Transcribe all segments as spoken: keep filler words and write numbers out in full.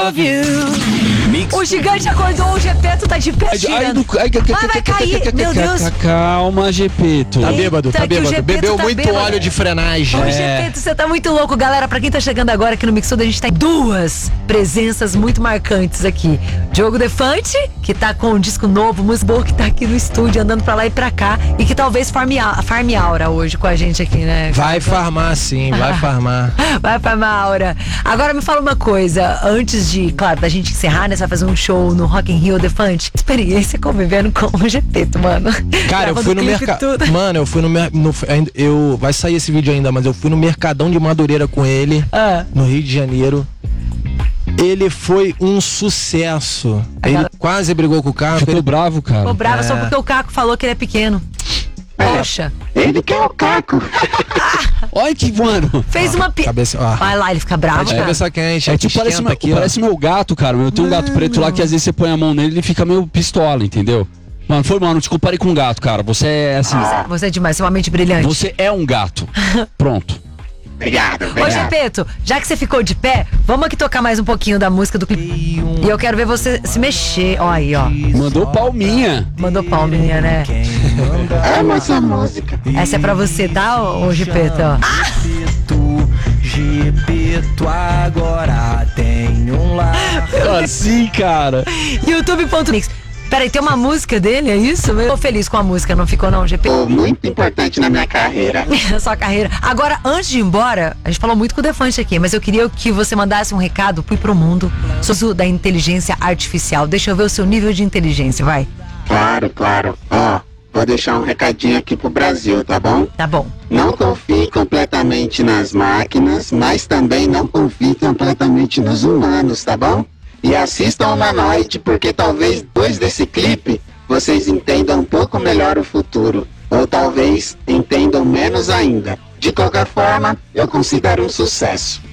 O gigante acordou, o Gepeto tá de pé Ai, tirando. ai, ai, Ah, vai cair, meu Deus. Calma, Gepeto. Tá bêbado, Eita, tá que o bêbado. Gepeto Bebeu tá muito bêbado. óleo de frenagem. Ô, É. Gepeto, você tá muito louco. Galera, pra quem tá chegando agora aqui no Mixudo, a gente tem duas presenças muito marcantes aqui. Diogo Defante, que tá com um disco novo, música boa, que tá aqui no estúdio, andando pra lá e pra cá, e que talvez farme, a- farme aura hoje com a gente aqui, né? Vai farmar sim, vai farmar. Vai pra Maura. Agora me fala uma coisa, antes de, claro, da gente encerrar, né? Você vai fazer um show no Rock in Rio, Defante. Experiência convivendo com o Gepeto, mano. Cara, eu Gravando fui no clipe e mercado. tudo. Mano, eu fui no mercado. Eu vai sair esse vídeo ainda, mas eu fui no Mercadão de Madureira com ele, Ah. no Rio de Janeiro. Ele foi um sucesso. Ele Aquela- quase brigou com o carro. Ficou Ele... bravo, cara. Ficou bravo É. só porque o Caco falou que ele é pequeno. Poxa, Ele que é o Caco. Olha que, mano. fez uma pi... Cabeça, ó. Vai lá, ele fica bravo, É de cara. cabeça quente. É É tipo, parece, meu, aqui, ó. parece meu gato, cara. Eu tenho um gato preto lá que às vezes você põe a mão nele e ele fica meio pistola, entendeu? Mano, foi mal, não te comparei com um gato, cara. Você é assim. Você é demais, você é uma mente brilhante. Você é um gato. Pronto. Obrigado, Ô, obrigado. Gepeto, já que você ficou de pé, vamos aqui tocar mais um pouquinho da música do clipe. E eu quero ver você se mexer. Ó aí, ó. Mandou palminha. Mandou palminha, né? Amo essa música. Essa é pra você, tá, ô, ô Gepeto? Ó. Gepeto agora tem um lar. Assim, cara. youtube ponto mix. Peraí, tem uma música dele, é isso? Eu tô feliz com a música, não ficou não, Gepeto? Foi muito importante na minha carreira. Sua carreira. Agora, antes de ir embora, a gente falou muito com o Defante aqui, mas eu queria que você mandasse um recado pro, pro mundo sobre o uso da inteligência artificial. Deixa eu ver o seu nível de inteligência, vai. Claro, claro. Ó, vou deixar um recadinho aqui pro Brasil, tá bom? Tá bom. Não confie completamente nas máquinas, mas também não confie completamente nos humanos, tá bom? E assistam Humanoide, porque talvez depois desse clipe vocês entendam um pouco melhor o futuro. Ou talvez entendam menos ainda. De qualquer forma, eu considero um sucesso.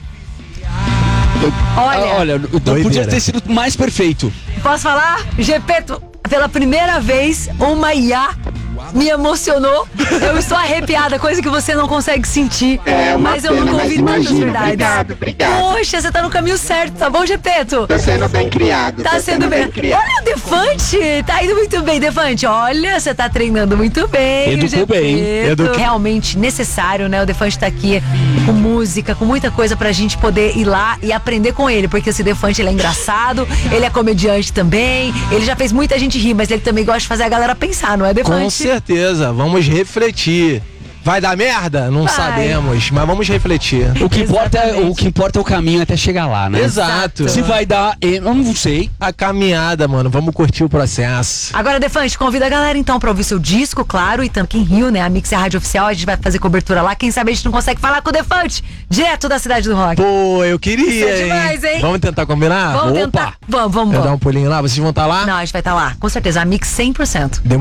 Olha, Ah, olha, não podia Doideira. ter sido mais perfeito. posso falar? Gepeto, pela primeira vez, uma I A me emocionou. Eu estou arrepiada, coisa que você não consegue sentir. É uma mas eu pena, nunca mas ouvi tantas imagina. verdades. Obrigado, obrigado. Poxa, você tá no caminho certo, tá bom, Gepeto? Tá sendo bem criado. Tá sendo bem. criado. Olha o Defante, tá indo muito bem, Defante. Olha, você tá treinando muito bem. Educou Gepeto. bem. Edu- Realmente necessário, né? O Defante tá aqui com música, com muita coisa pra gente poder ir lá e aprender com ele, porque esse Defante, ele é engraçado, ele é comediante também, ele já fez muita gente rir, mas ele também gosta de fazer a galera pensar, não é, Defante? Com certeza, vamos refletir. Vai dar merda? Não Vai. sabemos, mas vamos refletir. O que, importa é, Exatamente. o que importa é o caminho até chegar lá, né? Exato. Se vai dar, eu não sei. A caminhada, mano, vamos curtir o processo. Agora, Defante, convida a galera então pra ouvir seu disco, claro, e também em Rio, né? A Mix é a rádio oficial, a gente vai fazer cobertura lá. Quem sabe a gente não consegue falar com o Defante, direto da cidade do rock. Pô, eu queria, Isso é demais, hein? Vamos tentar combinar? Vamos Opa! tentar. Vamos, vamos, Eu dar vamos. um pulinho lá, vocês vão estar lá? Não, a gente vai estar lá. Com certeza, a Mix cem por cento.